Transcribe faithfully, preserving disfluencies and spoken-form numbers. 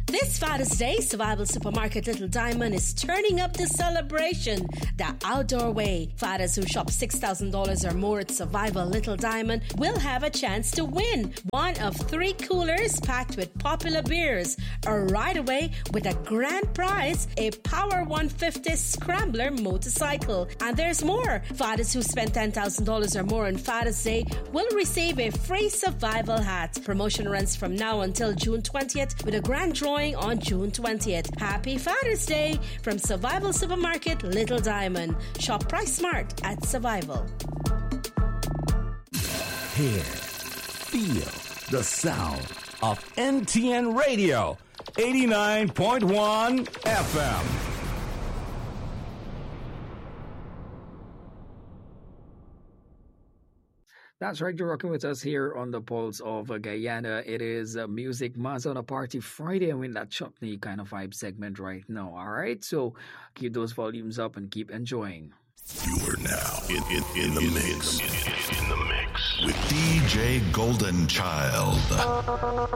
This Father's Day, Survival Supermarket Little Diamond is turning up the celebration the outdoor way. Fathers who shop six thousand dollars or more at Survival Little Diamond will have a chance to win one of three coolers packed with popular beers, or right away with a grand prize, a Power one fifty Scrambler motorcycle. And there's more. Fathers who spend ten thousand dollars or more on Father's Day will receive a free survival hat. Promotion runs from now until June twentieth with a grand drawing on June twentieth. Happy Father's Day from Survival Supermarket Little Diamond. Shop Price Smart at Survival. Hear, feel the sound of N T N Radio, eighty-nine point one F M. That's right, you're rocking with us here on the Pulse of uh, Guyana. It is uh, Music Mazza on a Party Friday, and we're in that chutney kind of vibe segment right now, all right? So keep those volumes up and keep enjoying. You are now in, in, in the mix. In, in, in the mix with D J Golden Child.